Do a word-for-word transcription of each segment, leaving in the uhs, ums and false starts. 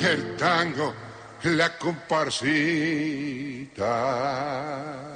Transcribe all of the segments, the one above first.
el tango, la comparsita.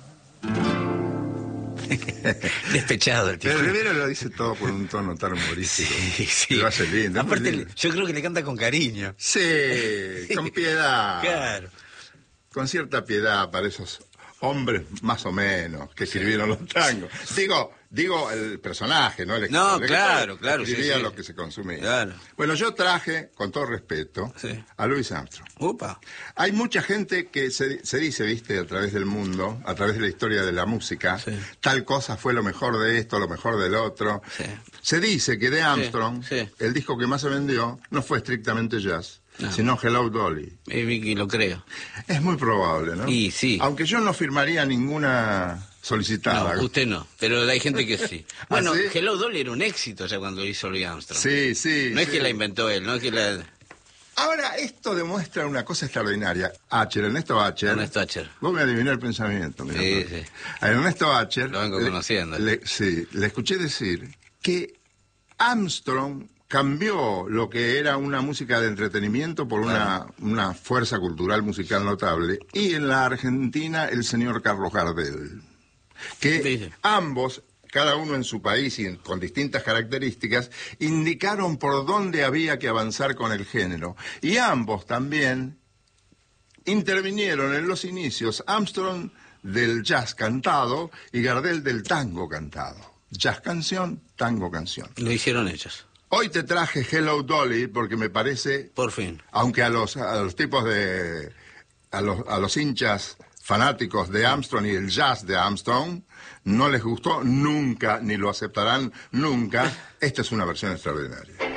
Despechado el tipo. El Rivera lo dice todo con un tono tan humorístico. Sí, sí. Lo hace lindo. Aparte, lindo. yo creo que le canta con cariño. Sí, con piedad. Claro. Con cierta piedad para esos hombres más o menos que escribieron los tangos. Digo, digo el personaje, ¿no? El No, el claro, claro, escribía sí, sí. lo que se consumía. Claro. Bueno, yo traje, con todo respeto, Sí. a Louis Armstrong. Upa. Hay mucha gente que se, se dice, viste, a través del mundo, a través de la historia de la música, Sí. tal cosa fue lo mejor de esto, lo mejor del otro. Sí. Se dice que de Armstrong, Sí, sí. el disco que más se vendió no fue estrictamente jazz, No. sino Hello Dolly. Eh, Vicky, lo creo. Es muy probable, ¿no? Y sí. Aunque yo no firmaría ninguna solicitada. No, usted no, pero hay gente que sí. Bueno, ¿Ah, sí? Hello Dolly era un éxito ya cuando lo hizo Louis Armstrong. Sí, sí. No es sí. que la inventó él, no es que la... Ahora, esto demuestra una cosa extraordinaria. Acher, Ernesto Acher. Ernesto Acher. Vos me adivinás el pensamiento. mirá. Sí, sí. A Ernesto Acher. Lo vengo le- conociendo. le- sí, le escuché decir que Armstrong cambió lo que era una música de entretenimiento por una, una fuerza cultural musical notable. Y en la Argentina, el señor Carlos Gardel. Que Dice. ambos, cada uno en su país y en- con distintas características, indicaron por dónde había que avanzar con el género. Y ambos también intervinieron en los inicios, Armstrong del jazz cantado y Gardel del tango cantado. Jazz canción, tango canción. Lo hicieron ellos. Hoy te traje Hello Dolly porque me parece, Por fin. aunque a los, a los tipos de, a los, a los hinchas fanáticos de Armstrong y el jazz de Armstrong, no les gustó nunca, ni lo aceptarán nunca, esta es una versión extraordinaria.